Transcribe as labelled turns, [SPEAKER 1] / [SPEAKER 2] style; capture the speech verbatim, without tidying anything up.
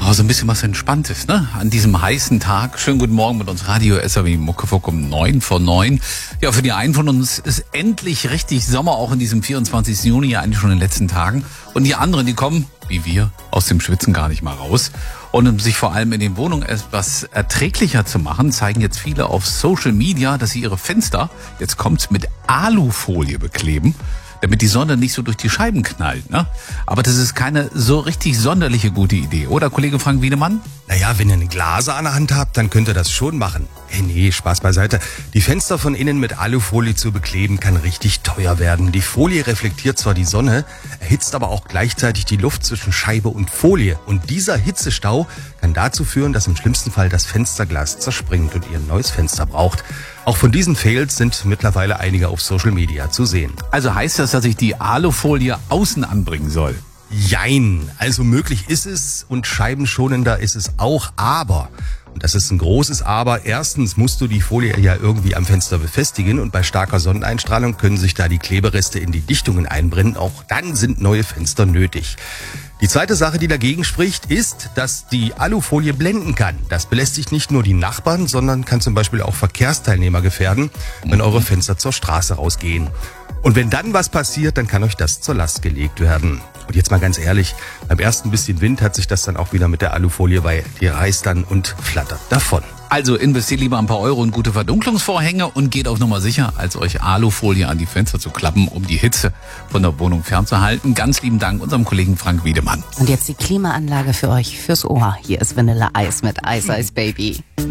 [SPEAKER 1] Oh, so ein bisschen was Entspanntes, ne? An diesem heißen Tag. Schönen guten Morgen mit uns Radio S R W Muckefuck um neun vor neun. Ja, für die einen von uns ist endlich richtig Sommer, auch in diesem vierundzwanzigsten Juni, ja eigentlich schon in den letzten Tagen. Und die anderen, die kommen, wie wir, aus dem Schwitzen gar nicht mal raus. Und um sich vor allem in den Wohnungen etwas erträglicher zu machen, zeigen jetzt viele auf Social Media, dass sie ihre Fenster, jetzt kommt's, mit Alufolie bekleben, damit die Sonne nicht so durch die Scheiben knallt, ne? Aber das ist keine so richtig sonderliche gute Idee, oder, Kollege Frank Wiedemann?
[SPEAKER 2] Naja, wenn ihr eine Glase an der Hand habt, dann könnt ihr das schon machen. Hey, nee, Spaß beiseite. Die Fenster von innen mit Alufolie zu bekleben, kann richtig teuer werden. Die Folie reflektiert zwar die Sonne, erhitzt aber auch gleichzeitig die Luft zwischen Scheibe und Folie. Und dieser Hitzestau kann dazu führen, dass im schlimmsten Fall das Fensterglas zerspringt und ihr ein neues Fenster braucht. Auch von diesen Fails sind mittlerweile einige auf Social Media zu sehen.
[SPEAKER 1] Also heißt das, dass ich die Alufolie außen anbringen soll?
[SPEAKER 2] Jein, also möglich ist es und scheibenschonender ist es auch, aber, und das ist ein großes Aber, erstens musst du die Folie ja irgendwie am Fenster befestigen und bei starker Sonneneinstrahlung können sich da die Klebereste in die Dichtungen einbrennen, auch dann sind neue Fenster nötig. Die zweite Sache, die dagegen spricht, ist, dass die Alufolie blenden kann. Das belästigt nicht nur die Nachbarn, sondern kann zum Beispiel auch Verkehrsteilnehmer gefährden, wenn eure Fenster zur Straße rausgehen. Und wenn dann was passiert, dann kann euch das zur Last gelegt werden. Und jetzt mal ganz ehrlich, beim ersten bisschen Wind hat sich das dann auch wieder mit der Alufolie, weil die reißt dann und flattert davon.
[SPEAKER 1] Also investiert lieber ein paar Euro in gute Verdunklungsvorhänge und geht auf Nummer sicher, als euch Alufolie an die Fenster zu klappen, um die Hitze von der Wohnung fernzuhalten. Ganz lieben Dank unserem Kollegen Frank Wiedemann.
[SPEAKER 3] Und jetzt die Klimaanlage für euch fürs Ohr. Hier ist Vanilla Eis mit Ice Ice Baby.